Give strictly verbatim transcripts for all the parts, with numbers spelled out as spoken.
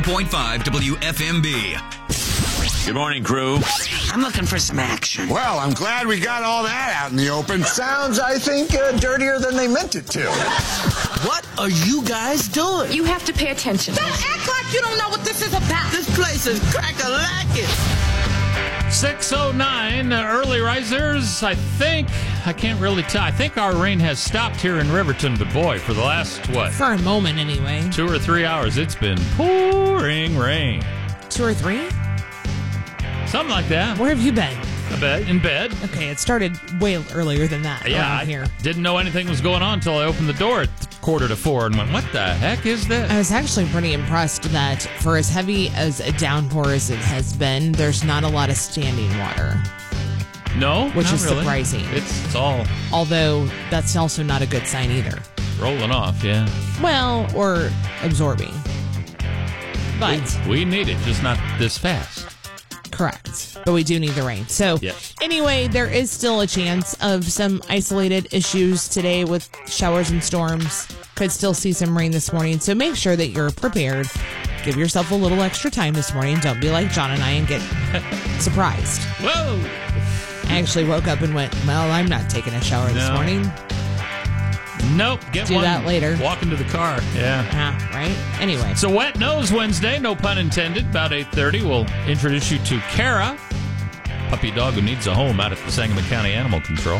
point five W F M B. Good morning, crew. I'm looking for some action. Well, I'm glad we got all that out in the open. Sounds, I think, uh, dirtier than they meant it to. What are you guys doing? You have to pay attention. Don't act like you don't know what this is about. This place is crack-a-lackin'. six oh nine, uh, early risers. I think, I can't really tell. I think our rain has stopped here in Riverton, but boy, for the last, what? For a moment, anyway. Two or three hours, it's been pouring rain. Two or three? Something like that. Where have you been? I bet, in bed. Okay, it started way earlier than that. Yeah, I here. didn't know anything was going on until I opened the door at quarter to four and went, what the heck is this? I was actually pretty impressed that for as heavy as a downpour as it has been, there's not a lot of standing water. No, Which not is really. surprising. It's, it's all Although, that's also not a good sign either. rolling off, yeah. Well, or absorbing. But, We, we need it, just not this fast. correct. But we do need the rain. So, Yes. anyway, there is still a chance of some isolated issues today with showers and storms. Could still see some rain this morning. So make sure that you're prepared. Give yourself a little extra time this morning. Don't be like John and I and get surprised. Whoa! I actually woke up and went, well, I'm not taking a shower this No. morning. Nope, get Do one. that later. Walk into the car, yeah. Ah, right? Anyway. So Wet Nose Wednesday, no pun intended. About eight thirty, we'll introduce you to Kara, puppy dog who needs a home out at the Sangamon County Animal Control.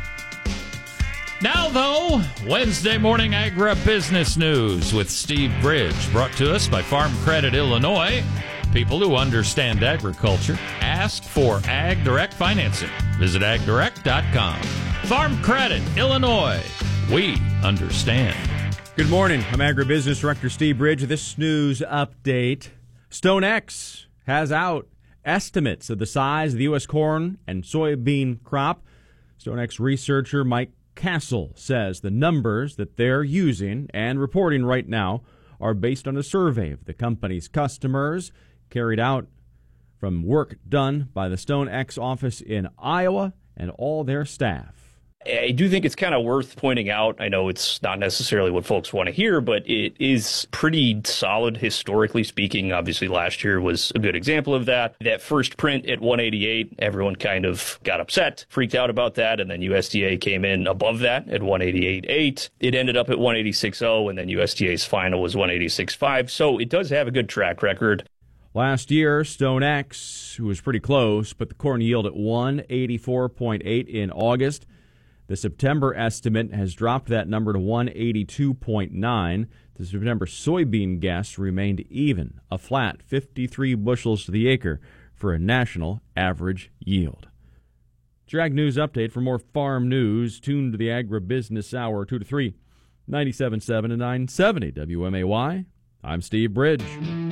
Now, though, Wednesday morning agribusiness news with Steve Bridge, brought to us by Farm Credit Illinois. People who understand agriculture. Ask for Ag Direct financing. Visit ag direct dot com. Farm Credit Illinois. We understand. Good morning. I'm Agribusiness Director Steve Bridge. This news update. StoneX has out estimates of the size of the U S corn and soybean crop. StoneX researcher Mike Castle says the numbers that they're using and reporting right now are based on a survey of the company's customers carried out from work done by the StoneX office in Iowa and all their staff. I do think it's kind of worth pointing out. I know it's not necessarily what folks want to hear, but it is pretty solid historically speaking. Obviously, last year was a good example of that. That first print at one eighty-eight, everyone kind of got upset, freaked out about that, and then U S D A came in above that at one eighty-eight point eight. It ended up at one eighty-six point oh, and then U S D A's final was one eighty-six point five. So it does have a good track record. Last year, StoneX, who was pretty close, put the corn yield at one eighty-four point eight in August. The September estimate has dropped that number to one eighty-two point nine. The September soybean guess remained even, a flat fifty-three bushels to the acre for a national average yield. It's your Ag News Update. For more farm news, tune to the Agribusiness Hour two to three, ninety-seven point seven and nine seventy W M A Y. I'm Steve Bridge.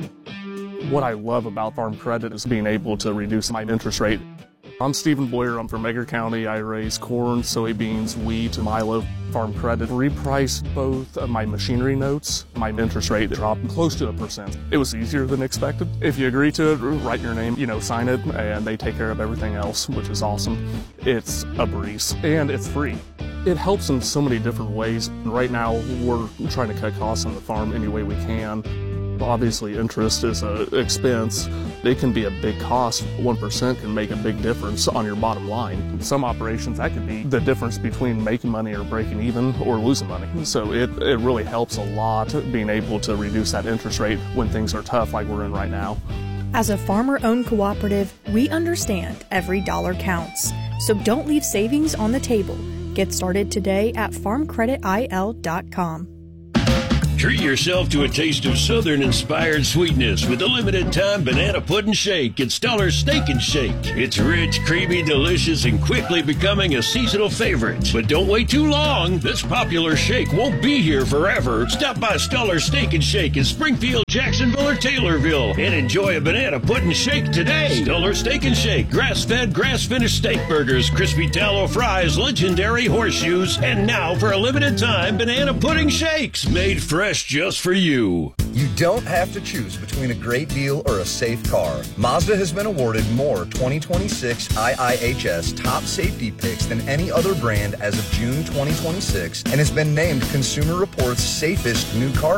What I love about Farm Credit is being able to reduce my interest rate. I'm Stephen Boyer. I'm from Edgar County. I raise corn, soybeans, wheat, and milo. Farm Credit repriced both of my machinery notes. My interest rate dropped close to a percent. It was easier than expected. If you agree to it, write your name, you know, sign it, and they take care of everything else, which is awesome. It's a breeze, and it's free. It helps in so many different ways. Right now, we're trying to cut costs on the farm any way we can. Obviously, interest is an expense. It can be a big cost. one percent can make a big difference on your bottom line. In some operations, that could be the difference between making money or breaking even or losing money. So it, it really helps a lot being able to reduce that interest rate when things are tough like we're in right now. As a farmer-owned cooperative, we understand every dollar counts. So don't leave savings on the table. Get started today at farm credit I L dot com. Treat yourself to a taste of Southern-inspired sweetness with a limited-time banana pudding shake at Stellar Steak and Shake. It's rich, creamy, delicious, and quickly becoming a seasonal favorite. But don't wait too long. This popular shake won't be here forever. Stop by Stellar Steak and Shake in Springfield, Jacksonville, or Taylorville and enjoy a banana pudding shake today. Stellar Steak and Shake, grass-fed, grass-finished steak burgers, crispy tallow fries, legendary horseshoes, and now for a limited time, banana pudding shakes made fresh just for you. You don't have to choose between a great deal or a safe car. Mazda has been awarded more twenty twenty-six I I H S top safety picks than any other brand as of June twenty twenty-six and has been named Consumer Reports' safest new car brand.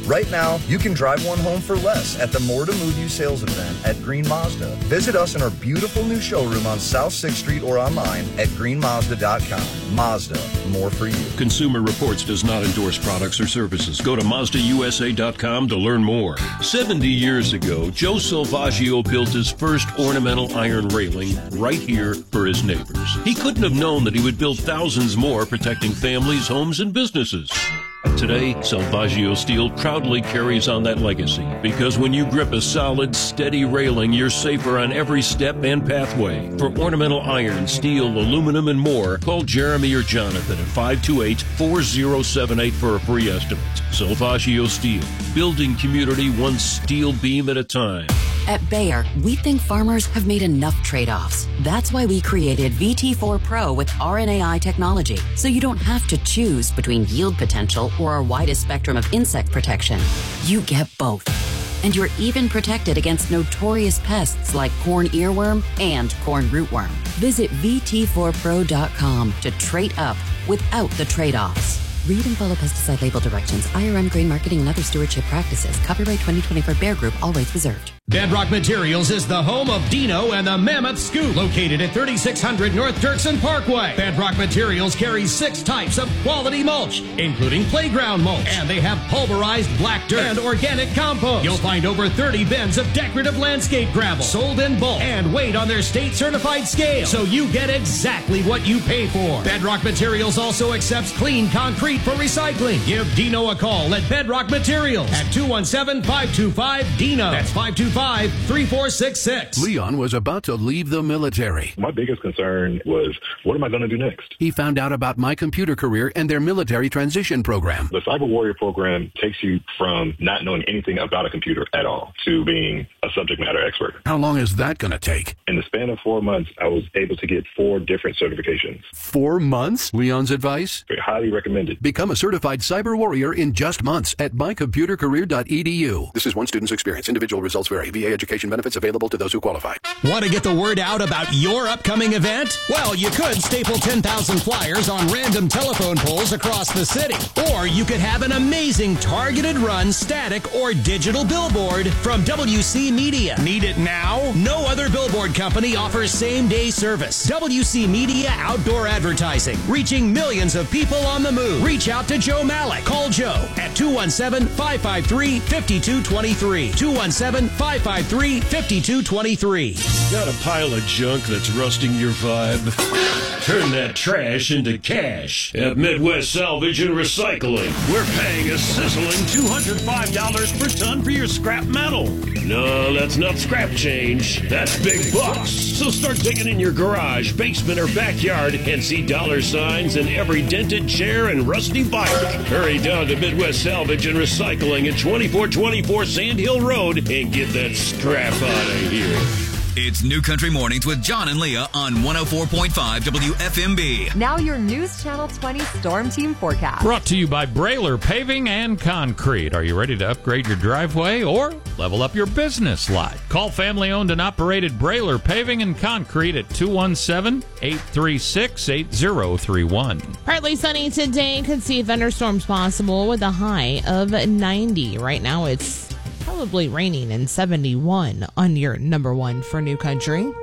Right now, you can drive one home for less at the More to Move You sales event at Green Mazda. Visit us in our beautiful new showroom on South sixth Street or online at green mazda dot com. Mazda, more for you. Consumer Reports does not endorse products or services. Go to Mazda U S A dot com to learn more. seventy years ago, Joe Salvaggio built his first ornamental iron railing right here for his neighbors. He couldn't have known that he would build thousands more protecting families, homes, and businesses. Today, Salvaggio Steel proudly carries on that legacy because when you grip a solid, steady railing, you're safer on every step and pathway. For ornamental iron, steel, aluminum, and more, call Jeremy or Jonathan at five two eight, four zero seven eight for a free estimate. Salvaggio Steel, building community one steel beam at a time. At Bayer, we think farmers have made enough trade-offs. That's why we created V T four Pro with R N A I technology, so you don't have to choose between yield potential or our widest spectrum of insect protection. You get both. And you're even protected against notorious pests like corn earworm and corn rootworm. Visit V T four pro dot com to trade up without the trade-offs. Read and follow pesticide label directions, I R M grain marketing and other stewardship practices. Copyright twenty twenty-four Bayer Group, all rights reserved. Bedrock Materials is the home of Dino and the Mammoth Scoop, located at thirty-six hundred North Dirksen Parkway. Bedrock Materials carries six types of quality mulch, including playground mulch, and they have pulverized black dirt and organic compost. You'll find over thirty bins of decorative landscape gravel, sold in bulk and weighed on their state-certified scale, so you get exactly what you pay for. Bedrock Materials also accepts clean concrete for recycling. Give Dino a call at Bedrock Materials at two one seven, five two five, D I N O. That's five two five, three four six six. Leon was about to leave the military. My biggest concern was, what am I going to do next? He found out about My Computer Career and their military transition program. The Cyber Warrior program takes you from not knowing anything about a computer at all to being a subject matter expert. How long is that going to take? In the span of four months, I was able to get four different certifications. Four months? Leon's advice? Very highly recommended. Become a certified cyber warrior in just months at my computer career dot e d u. This is one student's experience. Individual results vary. V A education benefits available to those who qualify. Want to get the word out about your upcoming event? Well, you could staple ten thousand flyers on random telephone poles across the city. Or you could have an amazing targeted run static or digital billboard from W C Media. Need it now? No other billboard company offers same-day service. W C Media Outdoor Advertising, reaching millions of people on the move. Reach out to Joe Malik. Call Joe at two one seven, five five three, five two two three. two one seven, five five three, five two two three. Got a pile of junk that's rusting your vibe? Turn that trash into cash at Midwest Salvage and Recycling. We're paying a sizzling two hundred five dollars per ton for your scrap metal. No, that's not scrap change. That's big bucks. So start digging in your garage, basement, or backyard and see dollar signs in every dented chair and rusty bike. Hurry down to Midwest Salvage and Recycling at twenty-four twenty-four Sand Hill Road and get that scrap out of here. It's New Country Mornings with John and Leah on one oh four point five W F M B. Now your News Channel twenty Storm Team forecast. Brought to you by Brailer Paving and Concrete. Are you ready to upgrade your driveway or level up your business lot? Call family-owned and operated Brailer Paving and Concrete at two one seven, eight three six, eight zero three one. Partly sunny today. Could see thunderstorms possible with a high of ninety. Right now it's probably raining and seventy-one on your number one for New Country.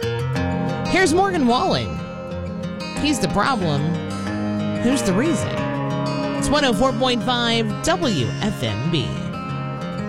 Here's Morgan Wallen. He's the problem. Who's the reason? It's one oh four point five W F M B.